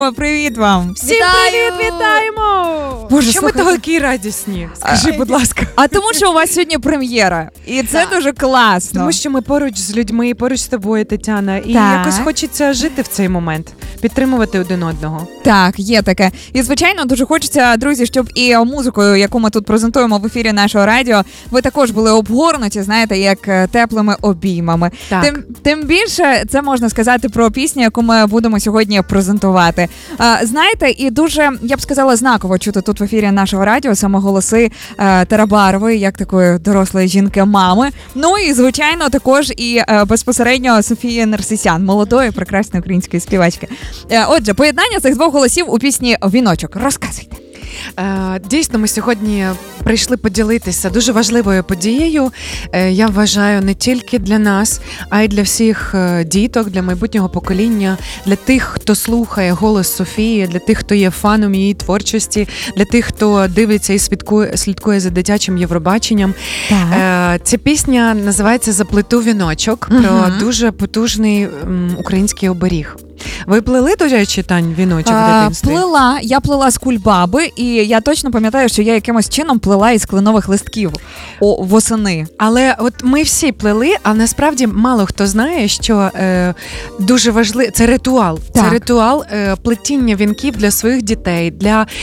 Привіт вам! Всім привіт, вітаємо! Боже, що ми такі радісні? Скажи, будь ласка. А тому, що у вас сьогодні прем'єра, і це дуже класно. Тому що ми поруч з людьми, поруч з тобою, Тетяна, і якось хочеться жити в цей момент, підтримувати один одного. Так, є таке. І, звичайно, дуже хочеться, друзі, щоб і музикою, яку ми тут презентуємо в ефірі нашого радіо, ви також були обгорнуті, знаєте, як теплими обіймами. Тим більше це можна сказати про пісню, яку ми будемо сьогодні презентувати. Знаєте, і дуже, я б сказала, знаково чути тут в ефірі нашого радіо саме голоси Тарабарової, як такої дорослої жінки-мами. Ну і, звичайно, також і безпосередньо Софії Нерсісян, молодої, прекрасної української співачки. Отже, поєднання цих двох голосів у пісні «Віночок». Розказуйте. Дійсно, ми сьогодні прийшли поділитися дуже важливою подією. Я вважаю, не тільки для нас, а й для всіх діток, для майбутнього покоління, для тих, хто слухає голос Софії, для тих, хто є фаном її творчості, для тих, хто дивиться і слідкує за дитячим Євробаченням. Ця пісня називається «Заплету віночок», про дуже потужний український оберіг. Ви плели, до речі, Тань, віночок в дитинстві? Плела. Я плела з кульбаби, і я точно пам'ятаю, що я якимось чином плела із кленових листків восени. Але от ми всі плели, а насправді мало хто знає, що дуже важливо, це ритуал. Так. Це ритуал плетіння вінків для своїх дітей,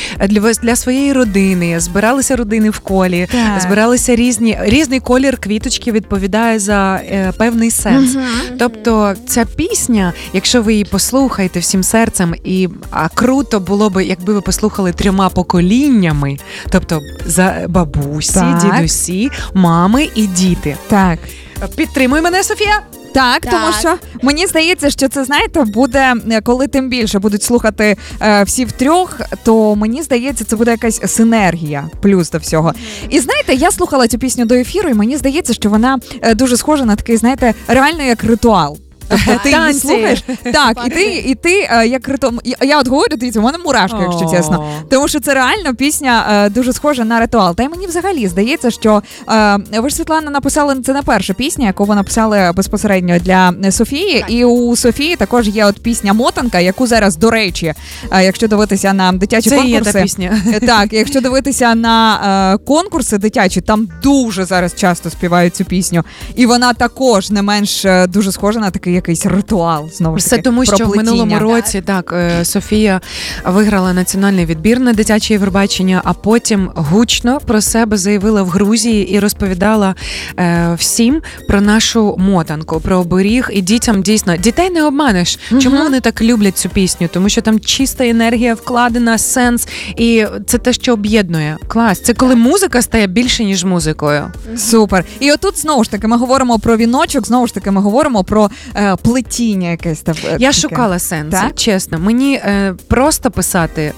для своєї родини. Збиралися родини в колі, збиралися різний колір квіточки відповідає за певний сенс. Тобто ця пісня, якщо ви її послухаєте всім серцем, а круто було б, якби ви послухали 3 поколіннями, тобто за бабусі, дідусі, мами і діти. Так. Підтримуй мене, Софія! Так, тому що мені здається, що це, знаєте, буде, коли тим більше будуть слухати всі втрьох, то мені здається, це буде якась синергія плюс до всього. І знаєте, я слухала цю пісню до ефіру, і мені здається, що вона дуже схожа на такий, знаєте, реально як ритуал. Тобто ти її слухаєш, так, і ти як ритуал. Я от говорю, дивіться, у мене мурашки, якщо чесно. Тому що це реально пісня дуже схожа на ритуал. Та й мені взагалі здається, що ви ж, Світлана, написали, це не перша пісня, яку ви написали безпосередньо для Софії. І у Софії також є от пісня «Мотанка», яку зараз, до речі, якщо дивитися на дитячі конкурси. Це є та пісня. Так, якщо дивитися на конкурси дитячі, там дуже зараз часто співають цю пісню. І вона також не менш дуже схожа на такий якийсь ритуал, знову ж таки, все тому, що в минулому році Софія виграла національний відбір на дитяче Євробачення, а потім гучно про себе заявила в Грузії і розповідала всім про нашу мотанку, про оберіг. І дітям дійсно, дітей не обманеш. Чому вони так люблять цю пісню? Тому що там чиста енергія вкладена, сенс, і це те, що об'єднує. Клас. Це коли музика стає більше, ніж музикою. Супер. І отут, знову ж таки, ми говоримо про віночок, знову ж таки, ми говоримо про плетіння якесь. Я шукала сенс, чесно. Мені просто писати,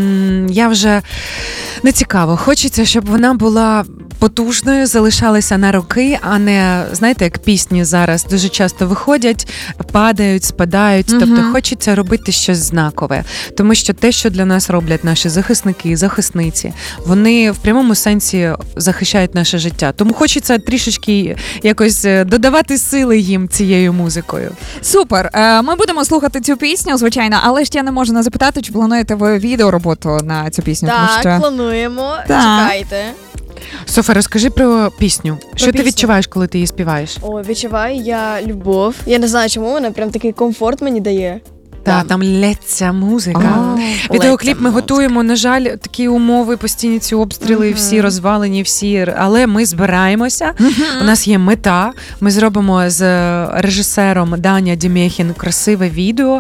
я вже не цікаво. Хочеться, щоб вона була потужною, залишалася на роки, а не, знаєте, як пісні зараз дуже часто виходять, падають, спадають. Тобто хочеться робити щось знакове. Тому що те, що для нас роблять наші захисники, захисниці, вони в прямому сенсі захищають наше життя. Тому хочеться трішечки якось додавати сили їм цією музикою. Супер. Ми будемо слухати цю пісню, звичайно, але ж я не можу не запитати, чи плануєте ви відеороботу на цю пісню? Так, тому що... плануємо. Чекайте. Софа, розкажи про пісню. Що ти відчуваєш, коли ти її співаєш? Відчуваю я любов. Я не знаю, чому вона прям такий комфорт мені дає. Там лється музика. Відеокліп ми готуємо, на жаль, такі умови, постійні ці обстріли, всі розвалені, але ми збираємося. У нас є мета. Ми зробимо з режисером Даня Дімєхін красиве відео.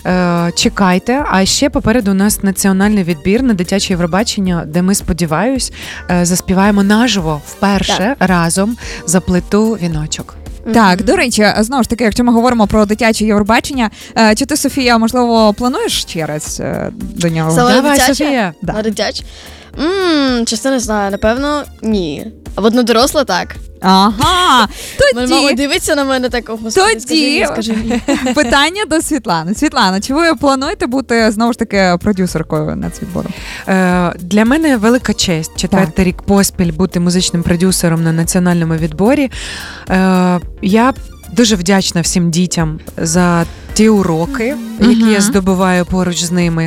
Чекайте. А ще попереду у нас національний відбір на дитяче Євробачення, де ми, сподіваюсь, заспіваємо наживо вперше разом «Заплету віночок». Так, до речі, знову ж таки, якщо ми говоримо про дитяче Євробачення, чи ти, Софія, можливо, плануєш ще раз до нього? Давай, Софія. На дитяче? Чесно не знаю, напевно, ні. А от на доросле так. Ага, тоді... Мама дивиться на мене так, господи, скажи мені. Питання до Світлани. Світлана, чи ви плануєте бути, знову ж таки, продюсеркою нацвідбору? Для мене велика честь 4-й рік поспіль бути музичним продюсером на національному відборі. Я дуже вдячна всім дітям за ті уроки, які я здобуваю поруч з ними.